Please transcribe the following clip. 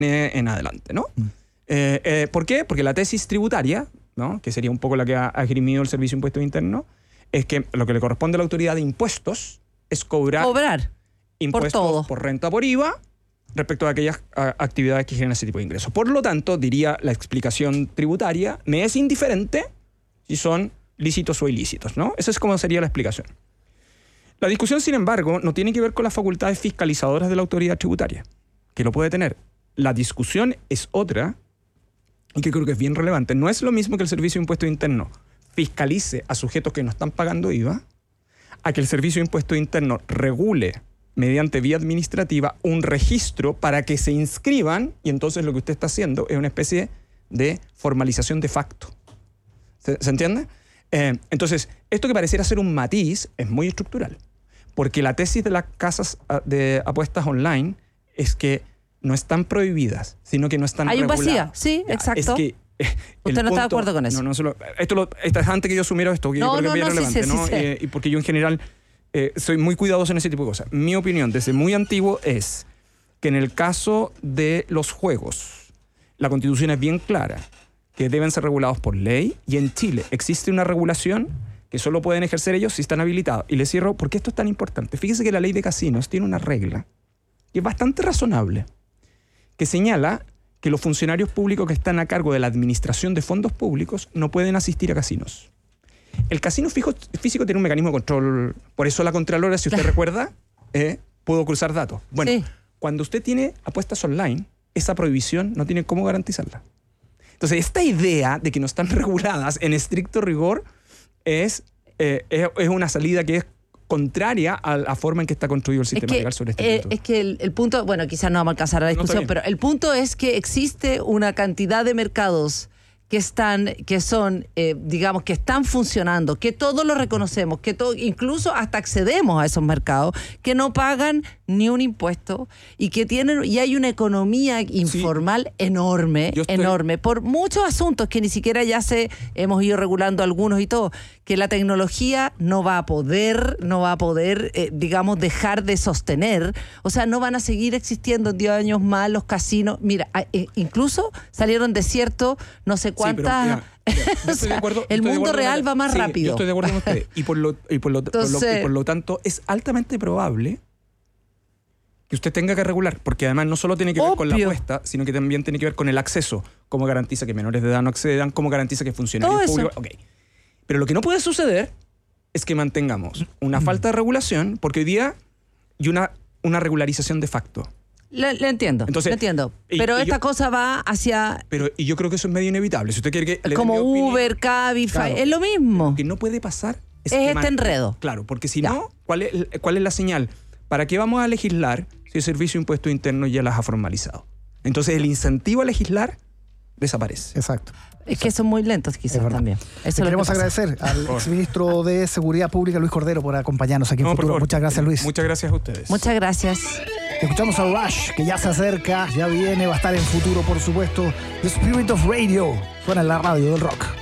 en adelante, ¿no? ¿Por qué? Porque la tesis tributaria, ¿no?, que sería un poco la que ha esgrimido el Servicio de Impuestos Internos, es que lo que le corresponde a la autoridad de impuestos es cobrar impuestos por renta por IVA respecto a aquellas actividades que generan ese tipo de ingresos. Por lo tanto, diría la explicación tributaria, me es indiferente si son lícitos o ilícitos, ¿no? Esa es como sería la explicación. La discusión, sin embargo, no tiene que ver con las facultades fiscalizadoras de la autoridad tributaria, que lo puede tener. La discusión es otra, y que creo que es bien relevante. No es lo mismo que el Servicio de Impuestos Internos fiscalice a sujetos que no están pagando IVA, a que el Servicio de Impuestos Internos regule mediante vía administrativa un registro para que se inscriban, y entonces lo que usted está haciendo es una especie de formalización de facto. ¿Se entiende? Entonces, esto que pareciera ser un matiz es muy estructural, porque la tesis de las casas de apuestas online es que no están prohibidas, sino que no están reguladas. Hay un vacío, sí, exacto. Es que ¿Usted no está de acuerdo con eso? No, esto es antes que yo asumiera esto, que yo creo que es bien relevante, ¿no? Y porque yo en general soy muy cuidadoso en ese tipo de cosas. Mi opinión desde muy antiguo es que en el caso de los juegos, la Constitución es bien clara, que deben ser regulados por ley, y en Chile existe una regulación que solo pueden ejercer ellos si están habilitados. Y les cierro, ¿por qué esto es tan importante? Fíjese que la ley de casinos tiene una regla que es bastante razonable, que señala que los funcionarios públicos que están a cargo de la administración de fondos públicos no pueden asistir a casinos. El casino físico tiene un mecanismo de control, por eso la Contralora, si usted recuerda, pudo cruzar datos. Bueno, cuando usted tiene apuestas online, esa prohibición no tiene cómo garantizarla. Entonces, esta idea de que no están reguladas en estricto rigor es una salida que es contraria a la forma en que está construido el sistema legal sobre este punto. Es que el punto, bueno, quizás no vamos a alcanzar a la discusión, pero el punto es que existe una cantidad de mercados que son, digamos, que están funcionando, que todos lo reconocemos, que incluso hasta accedemos a esos mercados, que no pagan ni un impuesto y hay una economía informal enorme, por muchos asuntos que ni siquiera hemos ido regulando algunos y todo, que la tecnología no va a poder, digamos, dejar de sostener. O sea, no van a seguir existiendo en 10 años más los casinos. Mira, incluso salieron desiertos, no sé cuántas. El mundo real va más rápido. Yo estoy de acuerdo con usted. Y por lo tanto, es altamente probable que usted tenga que regular, porque además no solo tiene que ver con la apuesta, sino que también tiene que ver con el acceso. Cómo garantiza que menores de edad no accedan, cómo garantiza que funcionarios públicos. Okay. Pero lo que no puede suceder es que mantengamos una falta de regulación, porque hoy día hay una regularización de facto. Le entiendo, entonces, le entiendo. Pero esta cosa va hacia... Y yo creo que eso es medio inevitable. Si usted quiere que... Como Uber, Cabify, es lo mismo. Lo que no puede pasar es este enredo. Claro, porque si no, ¿cuál es la señal? ¿Para qué vamos a legislar si el Servicio de Impuestos Internos ya las ha formalizado? Entonces el incentivo a legislar desaparece. Exacto. Es que son muy lentos quizás también. Eso queremos agradecer al exministro de Seguridad Pública, Luis Cordero, por acompañarnos aquí en Futuro. Muchas gracias, Luis. Muchas gracias a ustedes. Muchas gracias. Escuchamos a Rush, que ya se acerca, ya viene, va a estar en Futuro, por supuesto. The Spirit of Radio. Suena en la radio del rock.